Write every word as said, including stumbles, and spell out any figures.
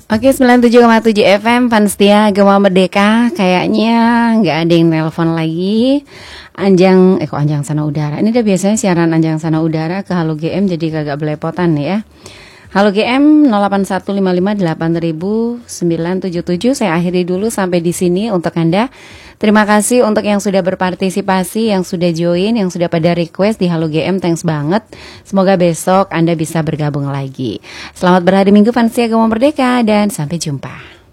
Oke, sembilan puluh tujuh koma tujuh F M Fansetia Gema Merdeka. Kayaknya nggak ada yang nelpon lagi. Anjang, eh kok Anjang Sana Udara. Ini udah biasanya siaran Anjang Sana Udara ke Halo G M, jadi kagak belepotan nih ya. Halo G M nol delapan satu lima lima delapan nol nol sembilan tujuh tujuh. Saya akhiri dulu sampai di sini untuk Anda. Terima kasih untuk yang sudah berpartisipasi, yang sudah join, yang sudah pada request di Halo G M. Thanks banget. Semoga besok Anda bisa bergabung lagi. Selamat berhari Minggu Fansetia Gema Merdeka dan sampai jumpa.